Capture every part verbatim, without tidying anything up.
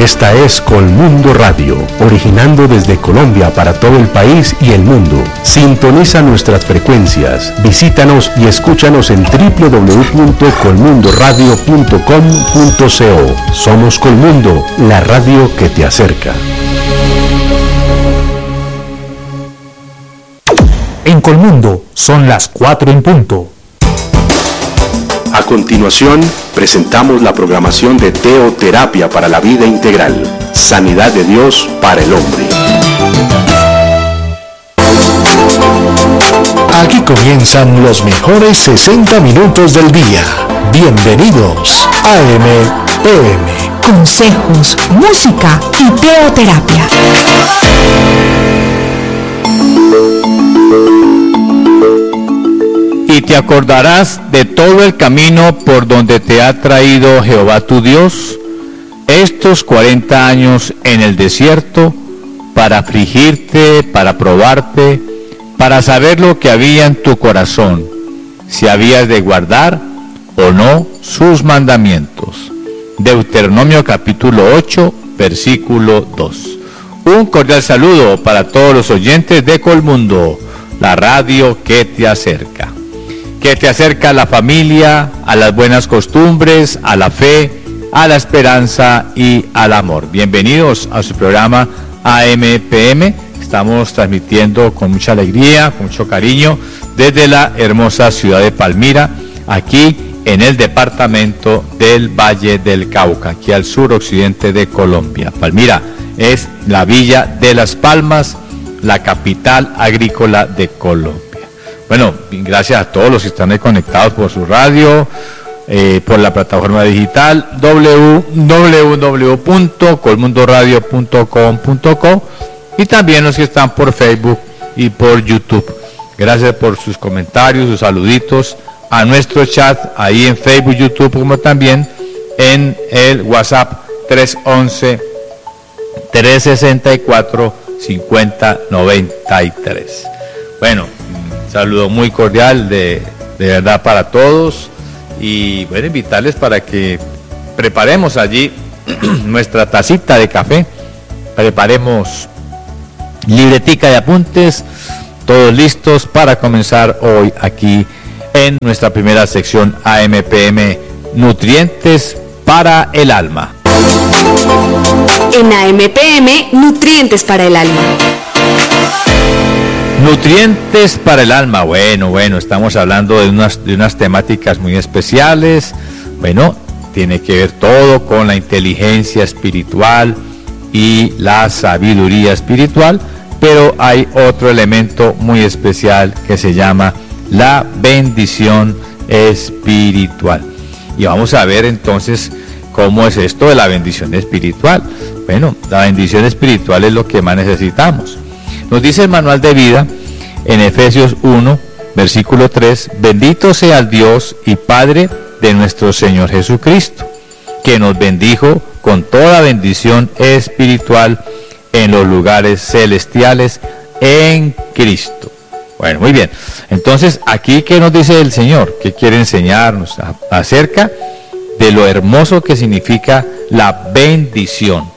Esta es Colmundo Radio, originando desde Colombia para todo el país y el mundo. Sintoniza nuestras frecuencias, visítanos y escúchanos en doble u doble u doble u punto colmundo radio punto com punto co. Somos Colmundo, la radio que te acerca. En Colmundo son las cuatro en punto. A continuación, presentamos la programación de Teoterapia para la Vida Integral. Sanidad de Dios para el hombre. Aquí comienzan los mejores sesenta minutos del día. Bienvenidos a M P M. Consejos, música y teoterapia. Y te acordarás de todo el camino por donde te ha traído Jehová tu Dios estos cuarenta años en el desierto, para afligirte, para probarte, para saber lo que había en tu corazón, si habías de guardar o no sus mandamientos. Deuteronomio capítulo ocho, versículo dos. Un cordial saludo para todos los oyentes de Colmundo, la radio que te acerca. Que te acerca a la familia, a las buenas costumbres, a la fe, a la esperanza y al amor. Bienvenidos a su programa A M P M. Estamos transmitiendo con mucha alegría, con mucho cariño, desde la hermosa ciudad de Palmira, aquí en el departamento del Valle del Cauca, aquí al suroccidente de Colombia. Palmira es la villa de Las Palmas, la capital agrícola de Colombia. Bueno, gracias a todos los que están ahí conectados por su radio, eh, por la plataforma digital doble u doble u doble u punto colmundo radio punto com punto co y también los que están por Facebook y por YouTube. Gracias por sus comentarios, sus saluditos a nuestro chat ahí en Facebook, YouTube, como también en el WhatsApp tres once, tres sesenta y cuatro, cincuenta noventa y tres. Bueno, saludo muy cordial de, de verdad para todos y bueno, invitarles para que preparemos allí nuestra tacita de café, preparemos libretica de apuntes, todos listos para comenzar hoy aquí en nuestra primera sección A M P M, Nutrientes para el Alma. En A M P M, Nutrientes para el Alma. Nutrientes para el alma. Bueno, bueno, estamos hablando de unas, de unas temáticas muy especiales. Bueno, tiene que ver todo con la inteligencia espiritual y la sabiduría espiritual, pero hay otro elemento muy especial que se llama la bendición espiritual. Y vamos a ver entonces cómo es esto de la bendición espiritual. Bueno, la bendición espiritual es lo que más necesitamos. Nos dice el manual de vida en Efesios uno, versículo tres, bendito sea el Dios y Padre de nuestro Señor Jesucristo, que nos bendijo con toda bendición espiritual en los lugares celestiales en Cristo. Bueno, muy bien. Entonces, aquí, ¿qué nos dice el Señor? ¿Qué quiere enseñarnos acerca de lo hermoso que significa la bendición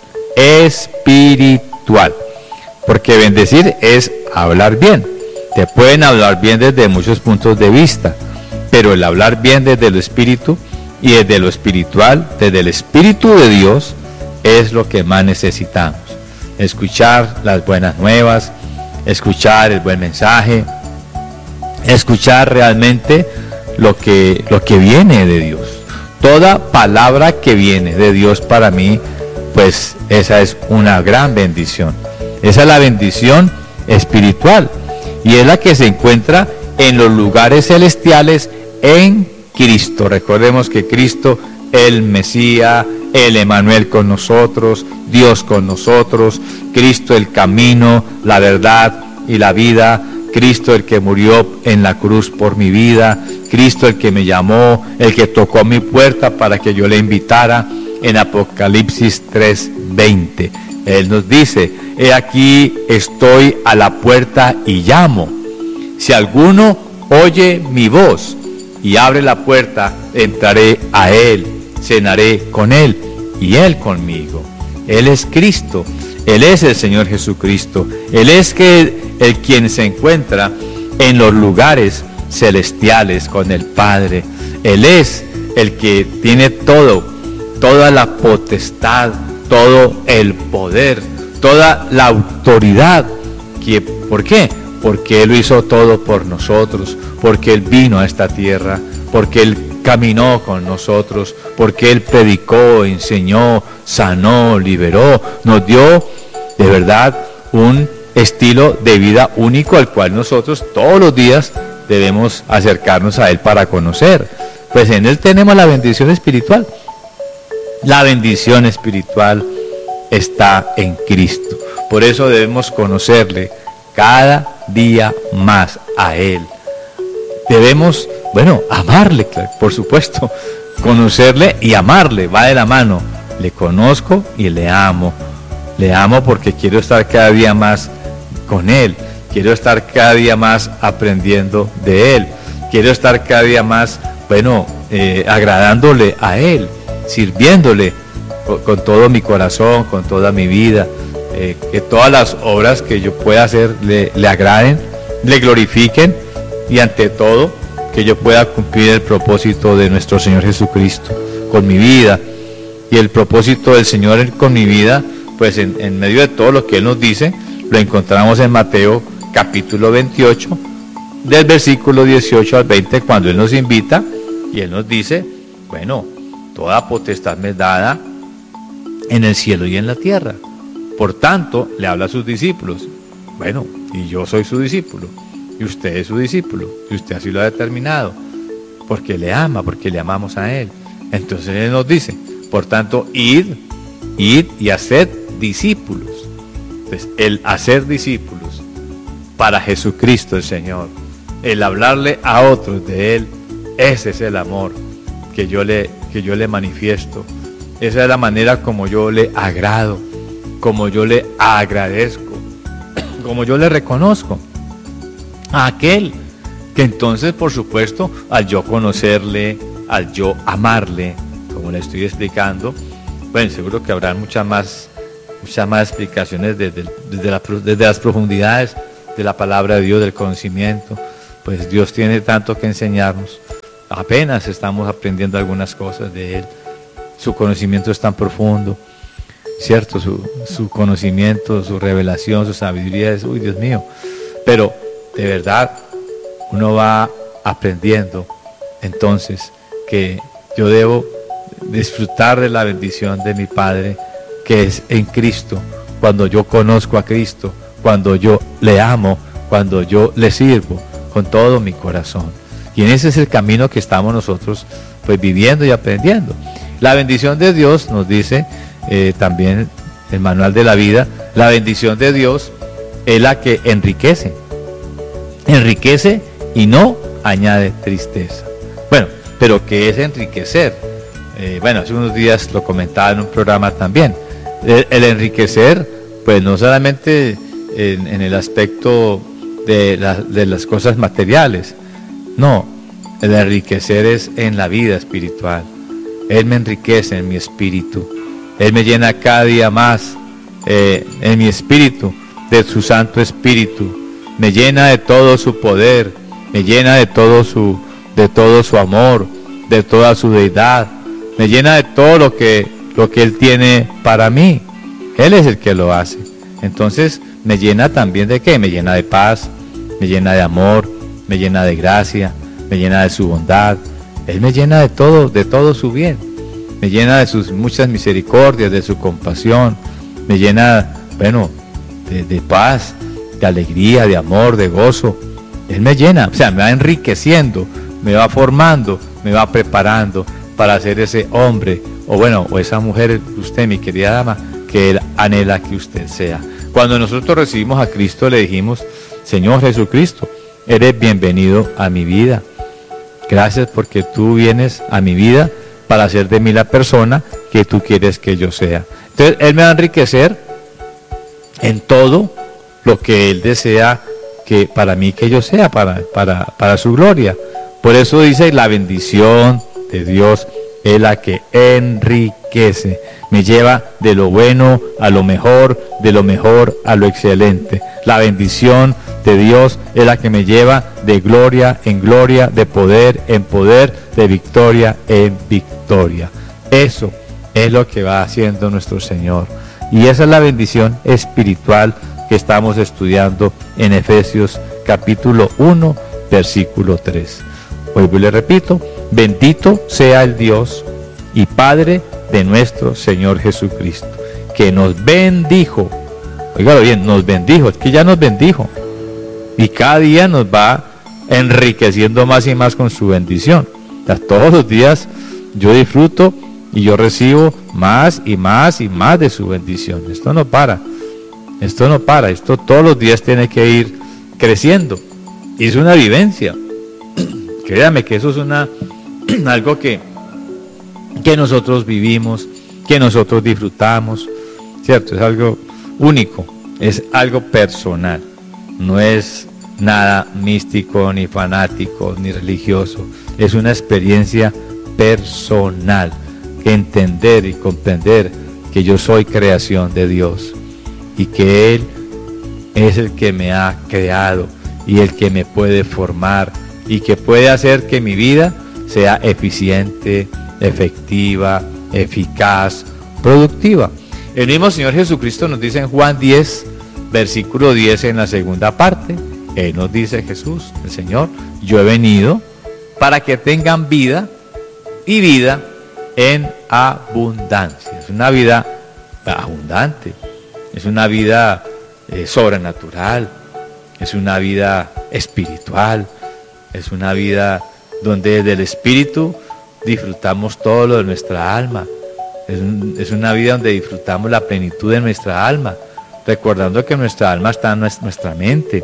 espiritual? Porque bendecir es hablar bien. Te pueden hablar bien desde muchos puntos de vista, pero el hablar bien desde lo espíritu y desde lo espiritual, desde el Espíritu de Dios, es lo que más necesitamos. Escuchar las buenas nuevas, escuchar el buen mensaje, escuchar realmente lo que, lo que viene de Dios. Toda palabra que viene de Dios para mí, pues esa es una gran bendición. Esa es la bendición espiritual y es la que se encuentra en los lugares celestiales en Cristo. Recordemos que Cristo, el Mesías, el Emmanuel con nosotros, Dios con nosotros, Cristo el camino, la verdad y la vida, Cristo el que murió en la cruz por mi vida, Cristo el que me llamó, el que tocó mi puerta para que yo le invitara en Apocalipsis tres veinte. Él nos dice, he aquí estoy a la puerta y llamo. Si alguno oye mi voz y abre la puerta, entraré a él, cenaré con él y él conmigo. Él es Cristo, Él es el Señor Jesucristo, Él es que el quien se encuentra en los lugares celestiales con el Padre. Él es el que tiene todo, toda la potestad, todo el poder, toda la autoridad. ¿Por qué? Porque Él lo hizo todo por nosotros, porque Él vino a esta tierra, porque Él caminó con nosotros, porque Él predicó, enseñó, sanó, liberó, nos dio de verdad un estilo de vida único al cual nosotros todos los días debemos acercarnos a Él para conocer. Pues en Él tenemos la bendición espiritual. La bendición espiritual está en Cristo. Por eso debemos conocerle cada día más a Él. Debemos, bueno, amarle, claro, por supuesto. Conocerle y amarle, va de la mano. Le conozco y le amo. Le amo porque quiero estar cada día más con Él. Quiero estar cada día más aprendiendo de Él. Quiero estar cada día más, bueno, eh, agradándole a Él, sirviéndole con, con todo mi corazón, con toda mi vida. Eh, que todas las obras que yo pueda hacer le, le agraden, le glorifiquen y ante todo que yo pueda cumplir el propósito de nuestro Señor Jesucristo con mi vida. Y el propósito del Señor con mi vida, pues en, en medio de todo lo que Él nos dice, lo encontramos en Mateo capítulo veintiocho, del versículo dieciocho al veinte, cuando Él nos invita y Él nos dice, bueno, toda potestad me es dada en el cielo y en la tierra. Por tanto, le habla a sus discípulos, bueno, y yo soy su discípulo, y usted es su discípulo, y usted así lo ha determinado, porque le ama, porque le amamos a Él. Entonces Él nos dice, por tanto, id, id y haced discípulos. Entonces, el hacer discípulos para Jesucristo el Señor, el hablarle a otros de Él, ese es el amor que yo le, que yo le manifiesto. Esa es la manera como yo le agrado, como yo le agradezco, como yo le reconozco a aquel que entonces, por supuesto, al yo conocerle, al yo amarle, como le estoy explicando, bueno, seguro que habrá muchas más, muchas más explicaciones desde, desde, la, desde las profundidades de la palabra de Dios, del conocimiento. Pues Dios tiene tanto que enseñarnos. Apenas estamos aprendiendo algunas cosas de Él. Su conocimiento es tan profundo, ¿cierto? Su, su conocimiento, su revelación, su sabiduría es, uy, Dios mío. Pero de verdad, uno va aprendiendo entonces que yo debo disfrutar de la bendición de mi Padre, que es en Cristo. Cuando yo conozco a Cristo, cuando yo le amo, cuando yo le sirvo con todo mi corazón. Y en ese es el camino que estamos nosotros pues viviendo y aprendiendo. La bendición de Dios, nos dice eh, también el manual de la vida, la bendición de Dios es la que enriquece. Enriquece y no añade tristeza. Bueno, pero ¿qué es enriquecer? Eh, bueno, hace unos días lo comentaba en un programa también. El, el enriquecer, pues no solamente en, en el aspecto de, la, de las cosas materiales, no, el enriquecer es en la vida espiritual. Él me enriquece en mi espíritu, Él me llena cada día más eh, en mi espíritu de su Santo Espíritu, me llena de todo su poder, me llena de todo su, de todo su amor, de toda su deidad, me llena de todo lo que, lo que Él tiene para mí. Él es el que lo hace. Entonces me llena también de qué, me llena de paz, me llena de amor, me llena de gracia, me llena de su bondad. Él me llena de todo, de todo su bien, me llena de sus muchas misericordias, de su compasión, me llena, bueno, de, de paz, de alegría, de amor, de gozo. Él me llena, o sea, me va enriqueciendo, me va formando, me va preparando para ser ese hombre, o bueno, o esa mujer, usted, mi querida dama, que Él anhela que usted sea. Cuando nosotros recibimos a Cristo, le dijimos, Señor Jesucristo, eres bienvenido a mi vida. Gracias porque tú vienes a mi vida para hacer de mí la persona que tú quieres que yo sea. Entonces, Él me va a enriquecer en todo lo que Él desea que para mí que yo sea, para, para, para su gloria. Por eso dice, la bendición de Dios es la que enriquece. enriquece, me lleva de lo bueno a lo mejor, de lo mejor a lo excelente. La bendición de Dios es la que me lleva de gloria en gloria, de poder en poder, de victoria en victoria. Eso es lo que va haciendo nuestro Señor. Y esa es la bendición espiritual que estamos estudiando en Efesios capítulo uno, versículo tres. Vuelvo y le repito, bendito sea el Dios y Padre de nuestro Señor Jesucristo, que nos bendijo. Óigalo bien, nos bendijo, es que ya nos bendijo. Y cada día nos va enriqueciendo más y más con su bendición. O sea, todos los días yo disfruto y yo recibo más y más y más de su bendición. Esto no para, esto no para, esto todos los días tiene que ir creciendo. Y es una vivencia. Créame que eso es una algo que, que nosotros vivimos, que nosotros disfrutamos, ¿cierto? Es algo único, es algo personal, no es nada místico, ni fanático, ni religioso, es una experiencia personal, que entender y comprender que yo soy creación de Dios y que Él es el que me ha creado y el que me puede formar y que puede hacer que mi vida sea eficiente, efectiva, eficaz, productiva. El mismo Señor Jesucristo nos dice en Juan diez, versículo diez, en la segunda parte, Él nos dice, Jesús, el Señor, yo he venido para que tengan vida y vida en abundancia. Es una vida abundante, es una vida eh, sobrenatural, es una vida espiritual, es una vida donde desde el espíritu disfrutamos todo lo de nuestra alma. Es, un, es una vida donde disfrutamos la plenitud de nuestra alma, recordando que nuestra alma está en nuestra mente.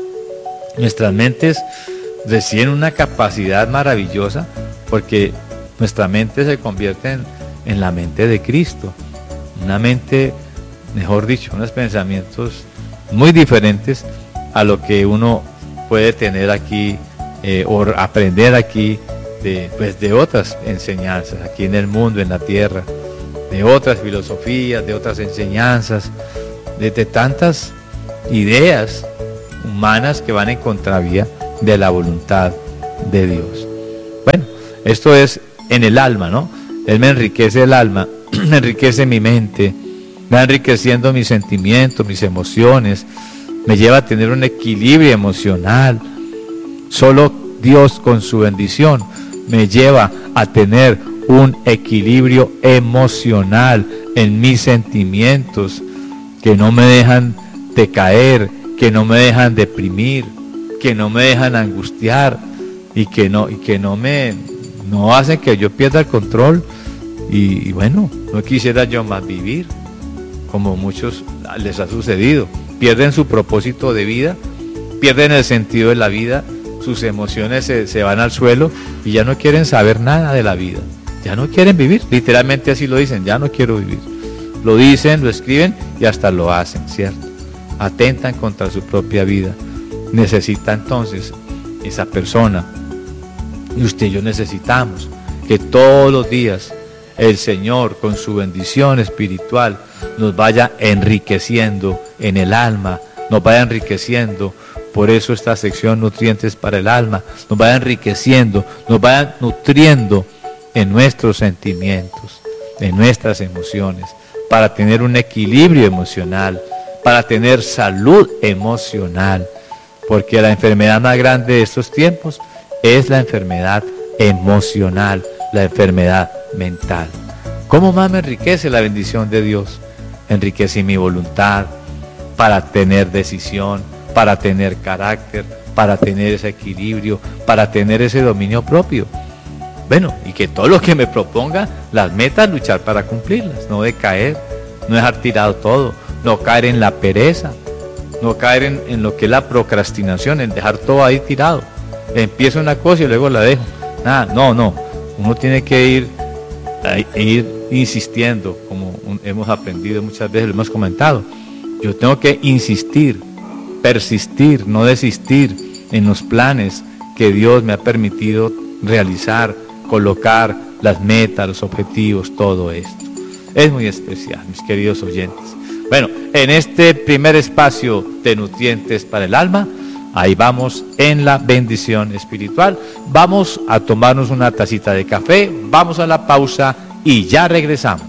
Nuestras mentes reciben una capacidad maravillosa porque nuestra mente se convierte en, en la mente de Cristo. Una mente, mejor dicho, unos pensamientos muy diferentes a lo que uno puede tener aquí eh, o aprender aquí de, pues, de otras enseñanzas, aquí en el mundo, en la tierra, de otras filosofías, de otras enseñanzas, de, de tantas ideas humanas que van en contravía de la voluntad de Dios. Bueno, esto es en el alma, ¿no? Él me enriquece el alma, me enriquece mi mente, me va enriqueciendo mis sentimientos, mis emociones, me lleva a tener un equilibrio emocional. Solo Dios con su bendición me lleva a tener un equilibrio emocional en mis sentimientos que no me dejan decaer, que no me dejan deprimir, que no me dejan angustiar y que no, y que no me no hacen que yo pierda el control y, y bueno, no quisiera yo más vivir como muchos les ha sucedido. Pierden su propósito de vida, pierden el sentido de la vida, sus emociones se, se van al suelo y ya no quieren saber nada de la vida, ya no quieren vivir, literalmente así lo dicen, ya no quiero vivir. Lo dicen, lo escriben y hasta lo hacen, ¿cierto? Atentan contra su propia vida. Necesita entonces esa persona, y usted y yo necesitamos que todos los días el Señor con su bendición espiritual nos vaya enriqueciendo en el alma, nos vaya enriqueciendo. Por eso esta sección Nutrientes para el Alma nos vaya enriqueciendo, nos vaya nutriendo en nuestros sentimientos, en nuestras emociones, para tener un equilibrio emocional, para tener salud emocional, porque la enfermedad más grande de estos tiempos es la enfermedad emocional, la enfermedad mental. ¿Cómo más me enriquece la bendición de Dios? Enriquece mi voluntad para tener decisión, para tener carácter, para tener ese equilibrio, para tener ese dominio propio. Bueno, y que todo lo que me proponga, las metas, luchar para cumplirlas, no decaer, no dejar tirado todo, no caer en la pereza, no caer en, en lo que es la procrastinación, en dejar todo ahí tirado. Empiezo una cosa y luego la dejo. Nada, no, no. Uno tiene que ir, a, ir insistiendo, como un, hemos aprendido muchas veces, lo hemos comentado. Yo tengo que insistir, persistir, no desistir en los planes que Dios me ha permitido realizar, colocar las metas, los objetivos, todo esto. es muy especial, mis queridos oyentes. Bueno, en este primer espacio de nutrientes para el alma, ahí vamos en la bendición espiritual. Vamos a tomarnos una tacita de café, vamos a la pausa y ya regresamos.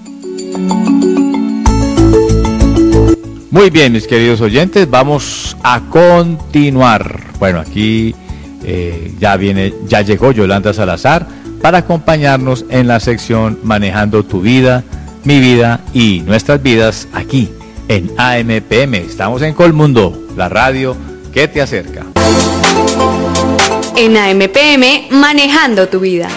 Muy bien, mis queridos oyentes, vamos a continuar. Bueno, aquí eh, ya viene, ya llegó Yolanda Salazar para acompañarnos en la sección Manejando tu vida, mi vida y nuestras vidas aquí en A M P M. Estamos en Colmundo, la radio que te acerca. En A M P M, Manejando tu vida.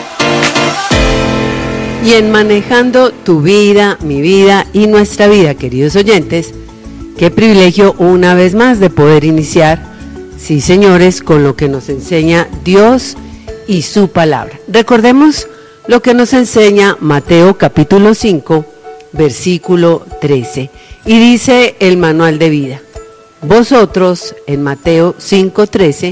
Y en Manejando tu vida, mi vida y nuestra vida, queridos oyentes, qué privilegio una vez más de poder iniciar, sí señores, con lo que nos enseña Dios y su palabra. Recordemos lo que nos enseña Mateo capítulo cinco, versículo trece, y dice el manual de vida: vosotros, en Mateo cinco trece,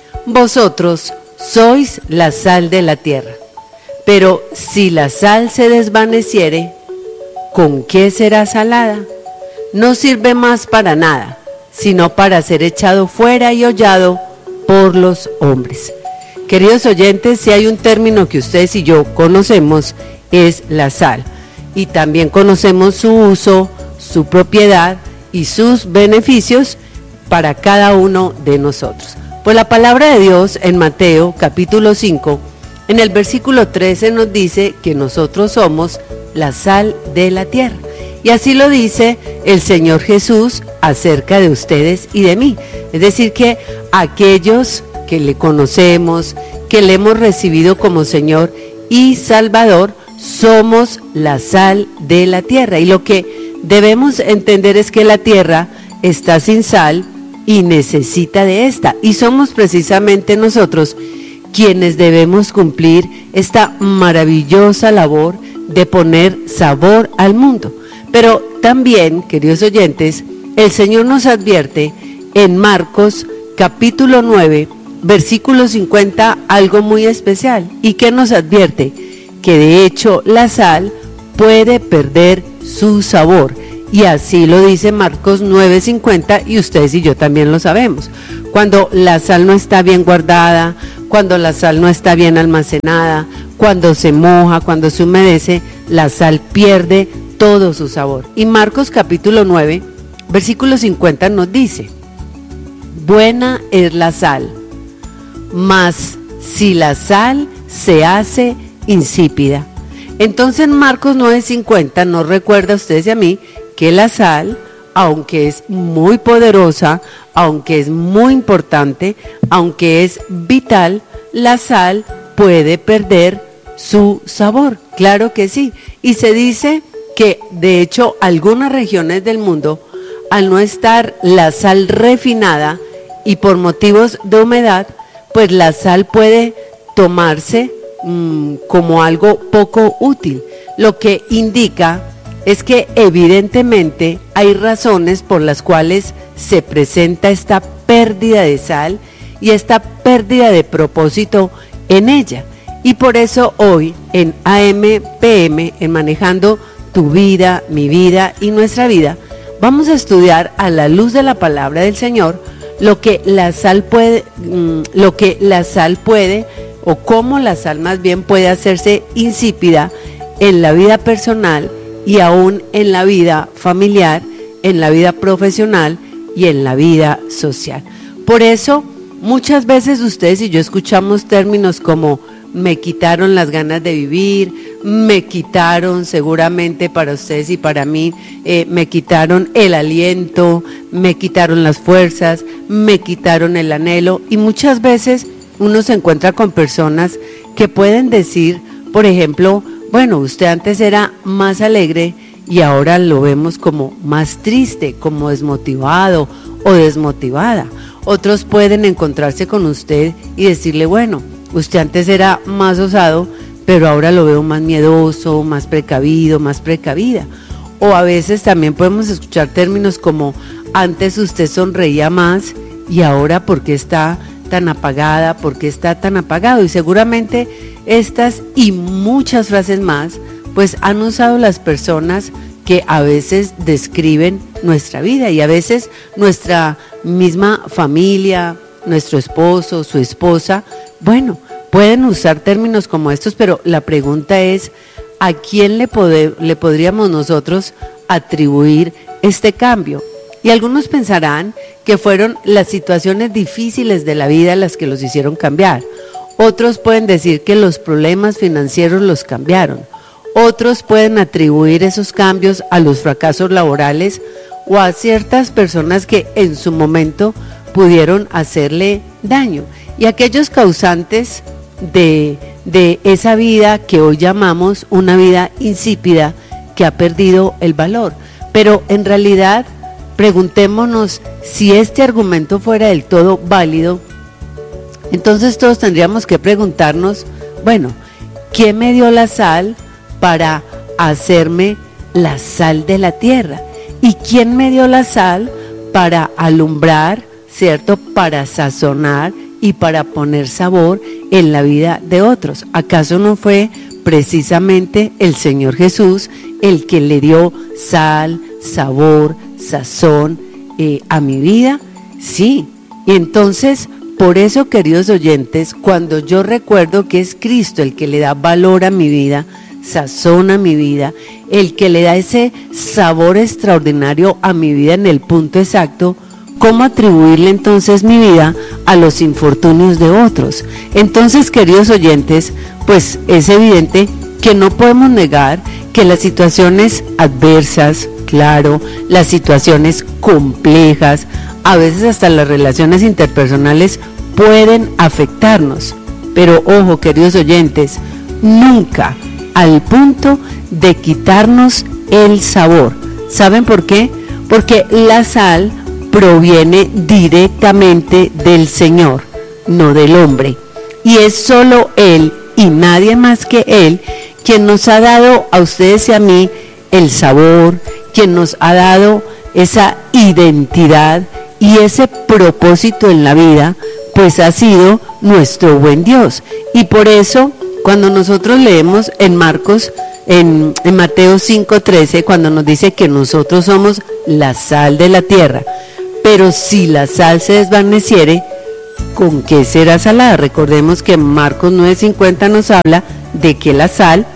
vosotros sois la sal de la tierra. Pero si la sal se desvaneciere, ¿con qué será salada? No sirve más para nada, sino para ser echado fuera y hollado por los hombres. Queridos oyentes, si hay un término que ustedes y yo conocemos, es la sal. Y también conocemos su uso, su propiedad y sus beneficios para cada uno de nosotros. Pues la palabra de Dios en Mateo capítulo cinco, en el versículo trece nos dice que nosotros somos la sal de la tierra. Y así lo dice el Señor Jesús acerca de ustedes y de mí. Es decir, que aquellos que le conocemos, que le hemos recibido como Señor y Salvador, somos la sal de la tierra. Y lo que debemos entender es que la tierra está sin sal y necesita de esta. Y somos precisamente nosotros quienes debemos cumplir esta maravillosa labor de poner sabor al mundo. Pero también, queridos oyentes, el Señor nos advierte en Marcos capítulo nueve, versículo cincuenta, algo muy especial. ¿Y qué nos advierte? Que de hecho la sal puede perder su sabor. Y así lo dice Marcos nueve cincuenta, y ustedes y yo también lo sabemos. Cuando la sal no está bien guardada, cuando la sal no está bien almacenada, cuando se moja, cuando se humedece, la sal pierde todo su sabor. Y Marcos capítulo nueve, versículo cincuenta nos dice: buena es la sal, mas si la sal se hace insípida. Entonces Marcos nueve cincuenta nos recuerda a ustedes y a mí que la sal, aunque es muy poderosa, aunque es muy importante, aunque es vital, la sal puede perder su sabor. Claro que sí. Y se dice que de hecho algunas regiones del mundo, al no estar la sal refinada y por motivos de humedad, pues la sal puede tomarse mmm, como algo poco útil, lo que indica es que evidentemente hay razones por las cuales se presenta esta pérdida de sal y esta pérdida de propósito en ella. Y por eso hoy en A M P M, en Manejando tu vida, mi vida y nuestra vida, vamos a estudiar a la luz de la palabra del Señor lo que la sal puede, lo que la sal puede, o cómo la sal más bien puede hacerse insípida en la vida personal y aún en la vida familiar, en la vida profesional y en la vida social. Por eso, muchas veces ustedes y yo escuchamos términos como me quitaron las ganas de vivir, me quitaron seguramente para ustedes y para mí, eh, me quitaron el aliento, me quitaron las fuerzas, me quitaron el anhelo. Y muchas veces uno se encuentra con personas que pueden decir, por ejemplo, bueno, usted antes era más alegre y ahora lo vemos como más triste, como desmotivado o desmotivada. Otros pueden encontrarse con usted y decirle, bueno, usted antes era más osado, pero ahora lo veo más miedoso, más precavido, más precavida. O a veces también podemos escuchar términos como, antes usted sonreía más y ahora ¿por qué está tan apagada? ¿Por qué está tan apagado? Y seguramente estas y muchas frases más pues han usado las personas que a veces describen nuestra vida y a veces nuestra misma familia, nuestro esposo, su esposa, bueno, pueden usar términos como estos, pero la pregunta es, ¿a quién le, pode, le podríamos nosotros atribuir este cambio? Y algunos pensarán que fueron las situaciones difíciles de la vida las que los hicieron cambiar. Otros pueden decir que los problemas financieros los cambiaron. Otros pueden atribuir esos cambios a los fracasos laborales o a ciertas personas que en su momento pudieron hacerle daño. Y aquellos causantes de, de esa vida que hoy llamamos una vida insípida que ha perdido el valor. Pero en realidad, preguntémonos si este argumento fuera del todo válido, entonces todos tendríamos que preguntarnos, bueno, ¿quién me dio la sal para hacerme la sal de la tierra? ¿Y quién me dio la sal para alumbrar, cierto, para sazonar y para poner sabor en la vida de otros? ¿Acaso no fue precisamente el Señor Jesús el que le dio sal, sabor, sazón eh, a mi vida? Sí, y entonces, por eso, queridos oyentes, cuando yo recuerdo que es Cristo el que le da valor a mi vida, sazón a mi vida, el que le da ese sabor extraordinario a mi vida en el punto exacto, ¿cómo atribuirle entonces mi vida a los infortunios de otros? Entonces, queridos oyentes, pues es evidente que no podemos negar que las situaciones adversas, claro, las situaciones complejas, a veces hasta las relaciones interpersonales pueden afectarnos. Pero ojo, queridos oyentes, nunca al punto de quitarnos el sabor. ¿Saben por qué? Porque la sal proviene directamente del Señor, no del hombre. Y es solo Él y nadie más que Él quien nos ha dado a ustedes y a mí el sabor, quien nos ha dado esa identidad y ese propósito en la vida, pues ha sido nuestro buen Dios. Y por eso, cuando nosotros leemos en Marcos, en, en Mateo cinco trece, cuando nos dice que nosotros somos la sal de la tierra, pero si la sal se desvaneciere, ¿con qué será salada? Recordemos que Marcos nueve cincuenta nos habla de que la sal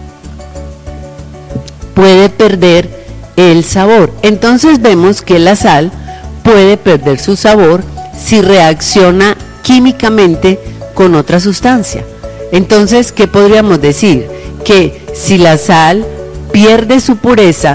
puede perder el sabor. Entonces vemos que la sal puede perder su sabor si reacciona químicamente con otra sustancia. Entonces, ¿qué podríamos decir? Que si la sal pierde su pureza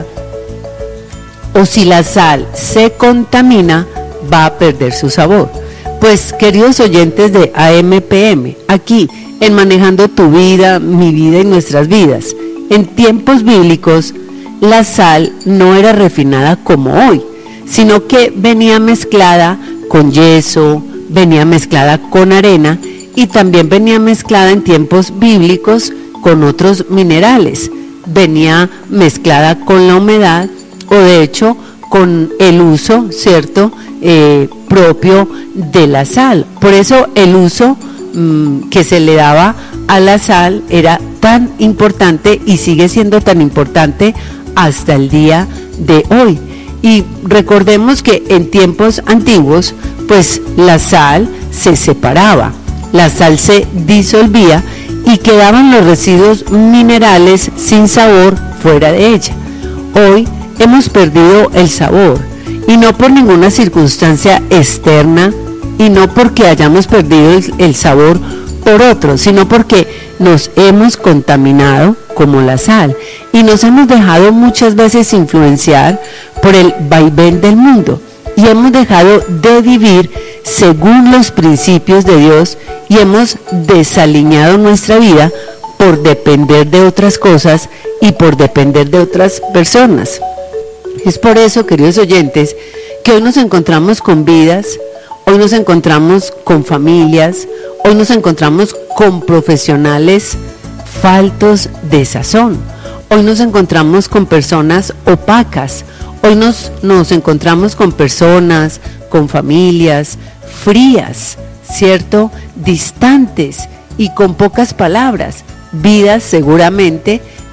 o si la sal se contamina, va a perder su sabor. Pues, queridos oyentes de A M P M, aquí en Manejando tu Vida, mi vida y nuestras vidas, en tiempos bíblicos, la sal no era refinada como hoy, sino que venía mezclada con yeso, venía mezclada con arena y también venía mezclada en tiempos bíblicos con otros minerales. Venía mezclada con la humedad o de hecho con el uso, ¿cierto?, eh, propio de la sal. Por eso el uso mmm, que se le daba a la sal era tan importante y sigue siendo tan importante hasta el día de hoy. Y recordemos que en tiempos antiguos, pues la sal se separaba, la sal se disolvía y quedaban los residuos minerales sin sabor fuera de ella. Hoy hemos perdido el sabor, y no por ninguna circunstancia externa, y no porque hayamos perdido el, el sabor por otro, sino porque nos hemos contaminado como la sal, y nos hemos dejado muchas veces influenciar por el vaivén del mundo, y hemos dejado de vivir según los principios de Dios, y hemos desaliñado nuestra vida por depender de otras cosas y por depender de otras personas. Es por eso, queridos oyentes, que hoy nos encontramos con vidas, hoy nos encontramos con familias, hoy nos encontramos con profesionales faltos de sazón, hoy nos encontramos con personas opacas, hoy nos, nos encontramos con personas, con familias frías, ¿cierto?, distantes y con pocas palabras, vidas seguramente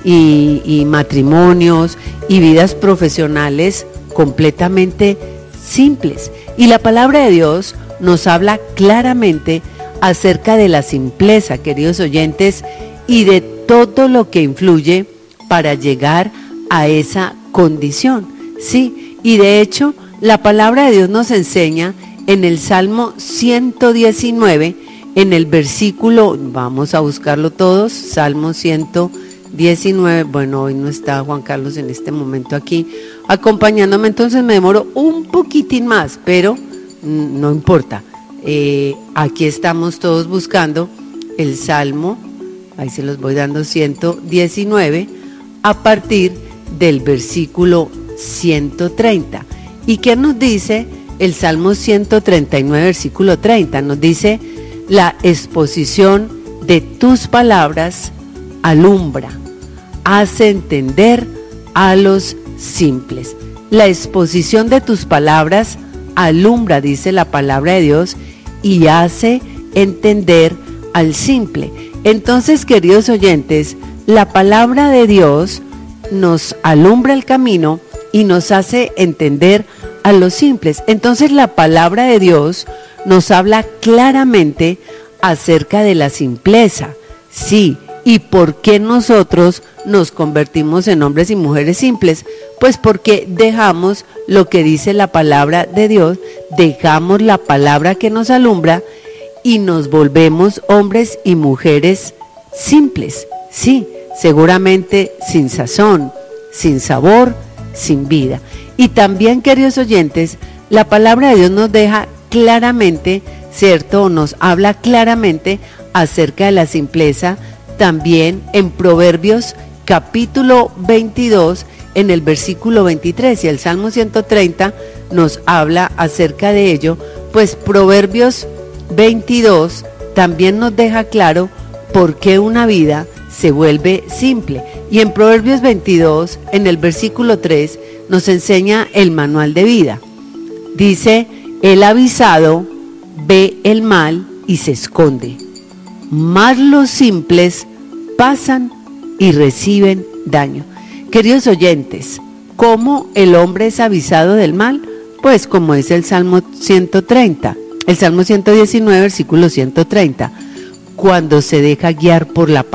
y, y matrimonios y vidas profesionales completamente simples. Y la palabra de Dios nos habla claramente acerca de la simpleza, queridos oyentes, y de todo lo que influye para llegar a esa condición. Sí, y de hecho, la palabra de Dios nos enseña en el Salmo ciento diecinueve, en el versículo, vamos a buscarlo todos, Salmo ciento diecinueve, bueno, hoy no está Juan Carlos en este momento aquí acompañándome, entonces me demoro un poquitín más, pero no importa. Eh, aquí estamos todos buscando el Salmo, ahí se los voy dando, ciento diecinueve, a partir del versículo ciento treinta. ¿Y qué nos dice el Salmo ciento treinta y nueve, versículo treinta? Nos dice: la exposición de tus palabras alumbra, hace entender a los simples. La exposición de tus palabras alumbra, dice la palabra de Dios, y hace entender al simple. Entonces, queridos oyentes, la palabra de Dios nos alumbra el camino y nos hace entender a los simples. Entonces, la palabra de Dios nos habla claramente acerca de la simpleza. Sí, ¿y por qué nosotros nos convertimos en hombres y mujeres simples? Pues porque dejamos lo que dice la palabra de Dios, dejamos la palabra que nos alumbra y nos volvemos hombres y mujeres simples. Sí, seguramente sin sazón, sin sabor, sin vida. Y también, queridos oyentes, la palabra de Dios nos deja claramente, ¿cierto? Nos habla claramente acerca de la simpleza, también en Proverbios capítulo veintidós, en el versículo veintitrés, y el Salmo ciento treinta nos habla acerca de ello, pues Proverbios veintidós también nos deja claro por qué una vida se vuelve simple. Y en Proverbios veintidós, en el versículo tres, nos enseña el manual de vida. Dice: el avisado ve el mal y se esconde, mas los simples pasan y reciben daño. Queridos oyentes, ¿cómo el hombre es avisado del mal? Pues como es el Salmo ciento treinta, el Salmo ciento diecinueve, versículo ciento treinta, cuando se deja guiar por la palabra.